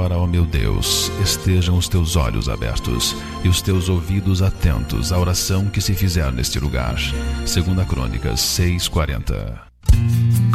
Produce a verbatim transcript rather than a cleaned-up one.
agora, ó meu Deus, estejam os teus olhos abertos e os teus ouvidos atentos à oração que se fizer neste lugar. Segunda Crônicas seis, quarenta.